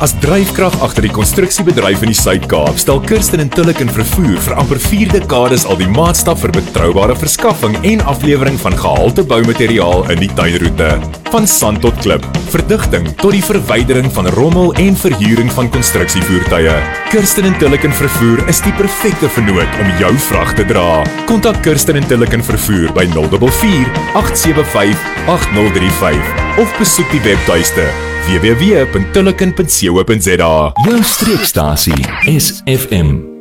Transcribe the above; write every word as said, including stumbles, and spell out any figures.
As dryfkrag agter die konstruksiebedryf in die Suid-Kaap, stel Kirsten en Tulliken Vervoer vir amper vier dekades al die maatstaf vir betroubare verskaffing en aflewering van gehalte boumateriaal in die tuinroete. Van sand tot klip, verdigting tot die verwydering van rommel en verhuuring van konstruksievoertuie. Kirsten en Tulliken Vervoer is die perfekte vennoot om jou vrag te dra. Kontak Kirsten en Tulliken Vervoer by nul vier vier, agt sewe vyf, agt nul drie vyf of besoek die webtuiste w w w punt tulliken punt co punt za. Jou streekstasie S F M.